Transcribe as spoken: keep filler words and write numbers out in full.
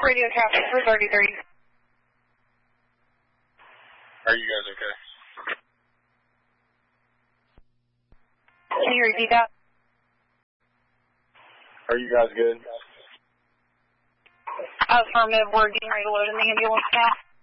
Radio traffic for thirty-three. Are you guys okay? Can you repeat that? Are you guys good? Affirmative, we're getting ready to load in the ambulance now.